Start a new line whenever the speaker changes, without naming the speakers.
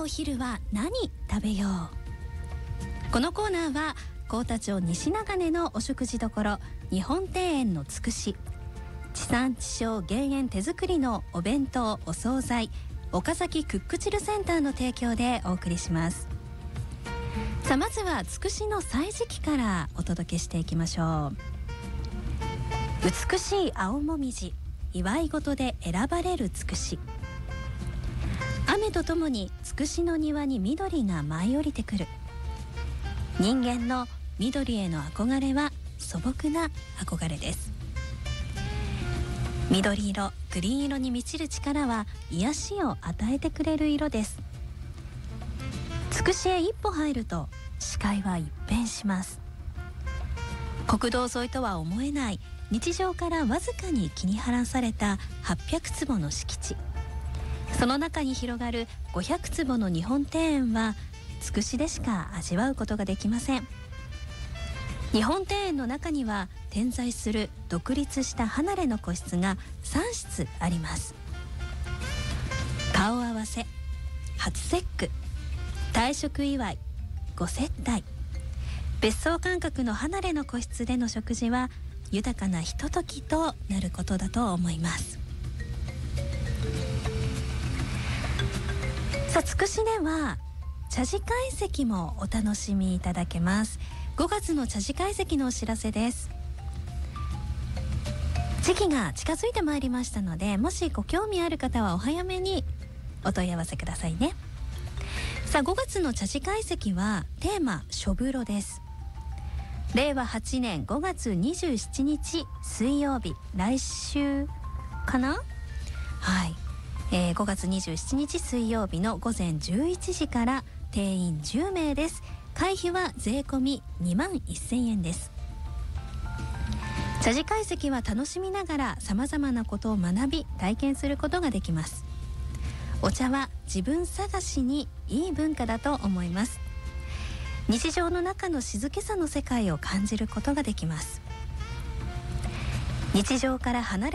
昼は何食べよう。このコーナーは幸田町西長根のお食事処日本庭園のつくし、地産地消減塩手作りのお弁当お惣菜岡崎クックチルセンターの提供でお送りします。さあまずはつくしの歳時期からお届けしていきましょう。美しい青もみじ、祝い事で選ばれるつくし。雨とともにつくしの庭に緑が舞い降りてくる。人間の緑への憧れは素朴な憧れです。緑色、グリーン色に満ちる力は癒しを与えてくれる色です。つくしへ一歩入ると視界は一変します。国道沿いとは思えない日常からわずかに切り離された800坪の敷地、その中に広がる500坪の日本庭園はつくしでしか味わうことができません。日本庭園の中には点在する独立した離れの個室が3室あります。顔合わせ、初節句、退職祝い、ご接待、別荘感覚の離れの個室での食事は豊かなひとときとなることだと思います。さあつくしでは茶事会席もお楽しみいただけます。5月の茶事会席のお知らせです。時期が近づいてまいりましたので、もしご興味ある方はお早めにお問い合わせくださいね。さあ5月の茶事会席はテーマ書風呂です。令和8年5月27日水曜日、来週かな、はい、5月27日水曜日の午前11時から定員10名です。会費は税込み2万1000円です。茶事会席は楽しみながら様々なことを学び体験することができます。お茶は自分探しにいい文化だと思います。日常の中の静けさの世界を感じることができます。日常から離れ